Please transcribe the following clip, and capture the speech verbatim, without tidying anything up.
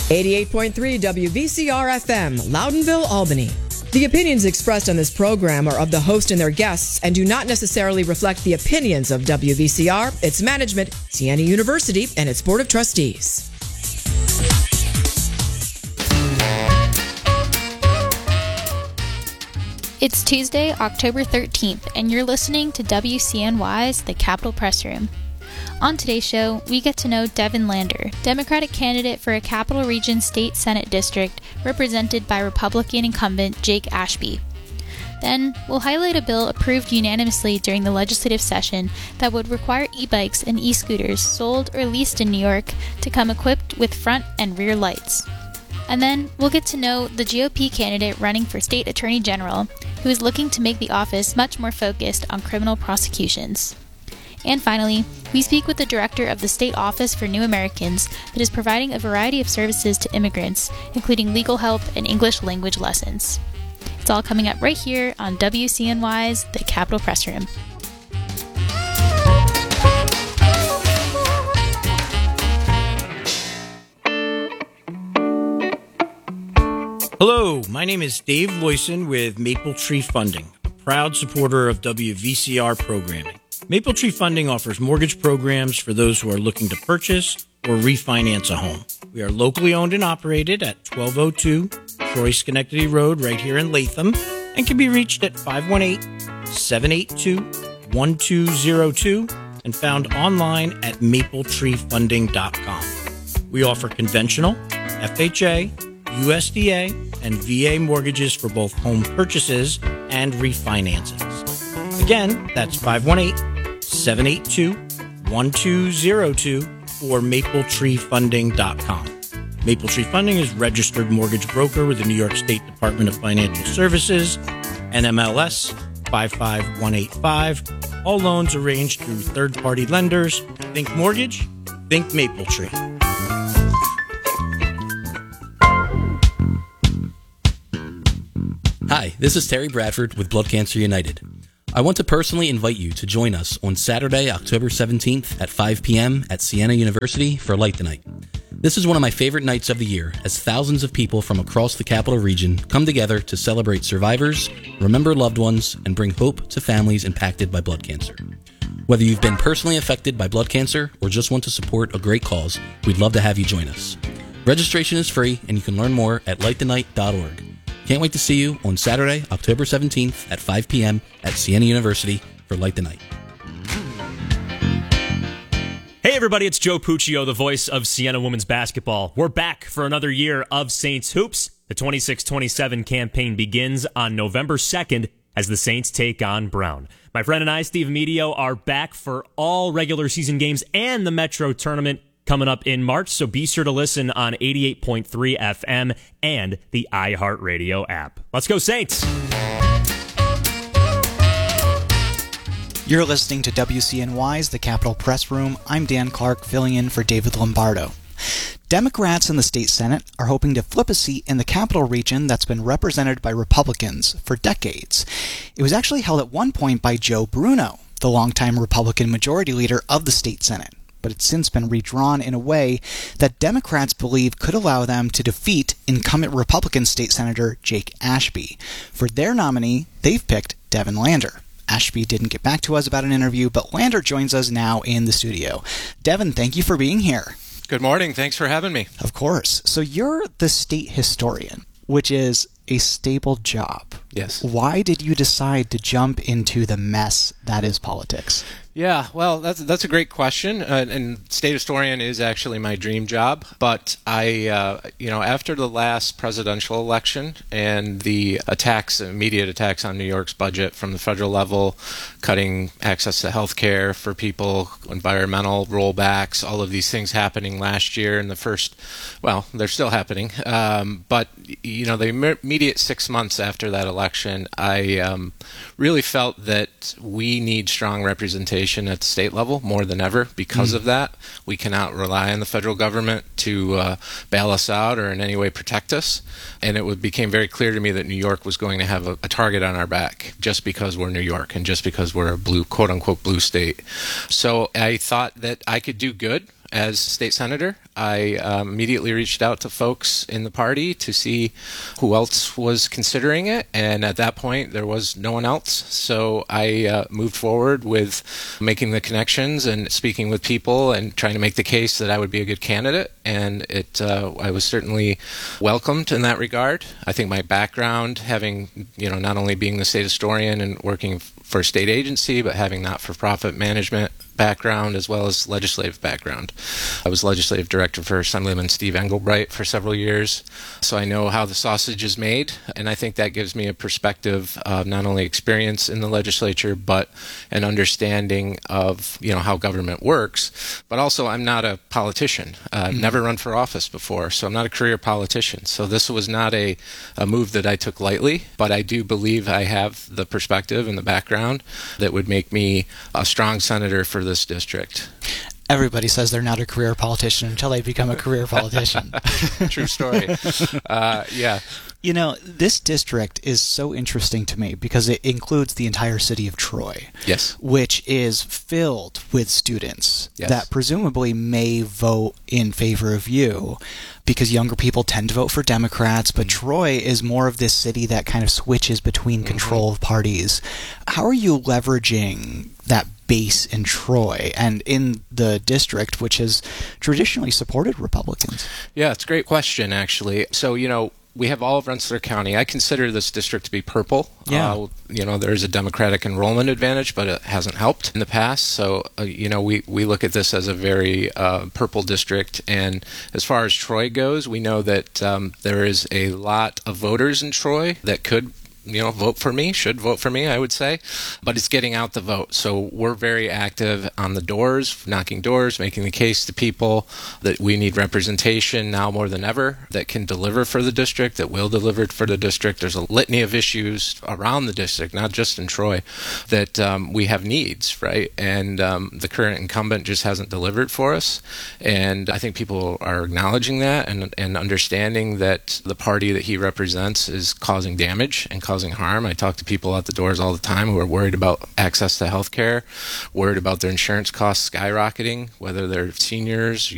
eighty-eight point three W V C R F M, Loudonville, Albany. The opinions expressed on this program are of the host and their guests and do not necessarily reflect the opinions of W V C R, its management, Siena University, and its Board of Trustees. It's Tuesday, October thirteenth, and you're listening to W C N Y's The Capitol Press Room. On today's show, we get to know Devin Lander, Democratic candidate for a Capital Region State Senate District represented by Republican incumbent Jake Ashby. Then, we'll highlight a bill approved unanimously during the legislative session that would require e-bikes and e-scooters sold or leased in New York to come equipped with front and rear lights. And then, we'll get to know the G O P candidate running for State Attorney General, who is looking to make the office much more focused on criminal prosecutions. And finally, we speak with the director of the State Office for New Americans that is providing a variety of services to immigrants, including legal help and English language lessons. It's all coming up right here on W C N Y's The Capitol Press Room. Hello, my name is Dave Loyson with Maple Tree Funding, a proud supporter of W V C R programming. Maple Tree Funding offers mortgage programs for those who are looking to purchase or refinance a home. We are locally owned and operated at twelve oh two Troy Schenectady Road right here in Latham and can be reached at five one eight, seven eight two, one two zero two and found online at maple tree funding dot com. We offer conventional, F H A, U S D A, and V A mortgages for both home purchases and refinances. Again, that's five one eight, seven eight two, one two zero two or maple tree funding dot com. Maple Tree Funding is registered mortgage broker with the New York State Department of Financial Services, N M L S five five one eight five. All loans arranged through third-party lenders. Think mortgage, think Maple Tree. Hi, this is Terry Bradford with Blood Cancer United. I want to personally invite you to join us on Saturday, October seventeenth at five p.m. at Siena University for Light the Night. This is one of my favorite nights of the year as thousands of people from across the Capital Region come together to celebrate survivors, remember loved ones, and bring hope to families impacted by blood cancer. Whether you've been personally affected by blood cancer or just want to support a great cause, we'd love to have you join us. Registration is free and you can learn more at light the night dot org. Can't wait to see you on Saturday, October seventeenth at five p.m. at Siena University for Light the Night. Hey everybody, it's Joe Puccio, the voice of Siena Women's Basketball. We're back for another year of Saints Hoops. The twenty-six twenty-seven campaign begins on November second as the Saints take on Brown. My friend and I, Steve Medio, are back for all regular season games and the Metro Tournament coming up in March, so be sure to listen on eighty-eight point three F M and the iHeartRadio app. Let's go, Saints! You're listening to W C N Y's The Capitol Press Room. I'm Dan Clark, filling in for David Lombardo. Democrats in the state Senate are hoping to flip a seat in the Capital Region that's been represented by Republicans for decades. It was actually held at one point by Joe Bruno, the longtime Republican majority leader of the state Senate, but it's since been redrawn in a way that Democrats believe could allow them to defeat incumbent Republican State Senator Jake Ashby. For their nominee, they've picked Devin Lander. Ashby didn't get back to us about an interview, but Lander joins us now in the studio. Devin, thank you for being here. Good morning. Thanks for having me. Of course. So you're the state historian, which is a stable job. Yes. Why did you decide to jump into the mess that is politics? Yeah, well, that's that's a great question, uh, and state historian is actually my dream job. But I, uh, you know, after the last presidential election and the attacks, immediate attacks on New York's budget from the federal level, cutting access to health care for people, environmental rollbacks, all of these things happening last year in the first, well, they're still happening. Um, but, you know, the immediate six months after that election, I um, really felt that we need strong representation at the state level more than ever because mm. of that. We cannot rely on the federal government to uh, bail us out or in any way protect us. And it would, became very clear to me that New York was going to have a, a target on our back just because we're New York and just because we're a blue, quote unquote, blue state. So I thought that I could do good as state senator. I um, immediately reached out to folks in the party to see who else was considering it, and at that point there was no one else. So I uh, moved forward with making the connections and speaking with people and trying to make the case that I would be a good candidate, and it uh, I was certainly welcomed in that regard. I think my background, having, you know, not only being the state historian and working for a state agency, but having not-for-profit management background as well as legislative background. I was legislative director for Assemblyman Steve Engelbright for several years, so I know how the sausage is made, and I think that gives me a perspective of not only experience in the legislature, but an understanding of, you know, how government works. But also, I'm not a politician. Uh, I've mm-hmm. never run for office before, so I'm not a career politician. So this was not a, a move that I took lightly, but I do believe I have the perspective and the background that would make me a strong senator for this district. Everybody says they're not a career politician until they become a career politician. True story. Uh, yeah. You know, this district is so interesting to me because it includes the entire city of Troy. Yes. Which is filled with students yes. that presumably may vote in favor of you because younger people tend to vote for Democrats, but mm-hmm. Troy is more of this city that kind of switches between mm-hmm. control of parties. How are you leveraging that base in Troy and in the district, which has traditionally supported Republicans? Yeah, it's a great question, actually. So, you know, we have all of Rensselaer County. I consider this district to be purple. Yeah. Uh, you know, there's a Democratic enrollment advantage, but it hasn't helped in the past. So, uh, you know, we, we look at this as a very uh, purple district. And as far as Troy goes, we know that um, there is a lot of voters in Troy that could, you know, vote for me, should vote for me, I would say, but it's getting out the vote. So we're very active on the doors, knocking doors, making the case to people that we need representation now more than ever that can deliver for the district, that will deliver for the district. There's a litany of issues around the district, not just in Troy, that um, we have needs, right? And um, the current incumbent just hasn't delivered for us. And I think people are acknowledging that and, and understanding that the party that he represents is causing damage and causing harm. I talk to people at the doors all the time who are worried about access to health care, worried about their insurance costs skyrocketing, whether they're seniors,